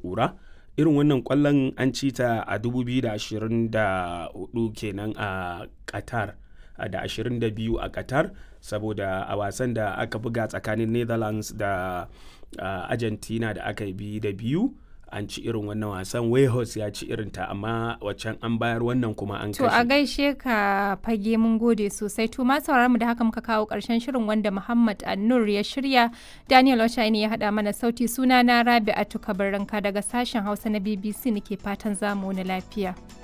ƙura. Irin wannan ƙwallon an ci ta a 2024 kenan a Qatar, da 22 a Qatar, saboda a wasan da aka buga tsakanin Netherlands da Argentina da aka bi da 2 an ci irin wannan wasan. Weghorst ya ci irinta, amma waccan an bayar, wannan kuma an kashe. To a gaishe ka Fage, mun gode sosai. To ma sauraron mu da haka muka kawo ƙarshen shirin wanda Muhammad Annur ya shirya, Daniel Oshaini ya haɗa mana sauti. Suna na Rabi'atu Kabaranka daga sashen Hausa na BBC nake fatan zamu wani lafiya.